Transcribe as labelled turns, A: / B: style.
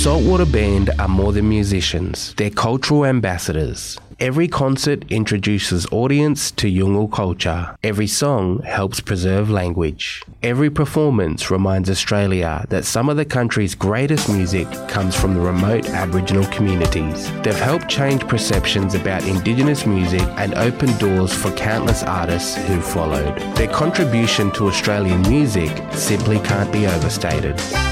A: Saltwater Band are more than musicians. They're cultural ambassadors. Every concert introduces audience to Yolngu culture. Every song helps preserve language. Every performance reminds Australia that some of the country's greatest music comes from the remote Aboriginal communities. They've helped change perceptions about Indigenous music and opened doors for countless artists who followed. Their contribution to Australian music simply can't be overstated.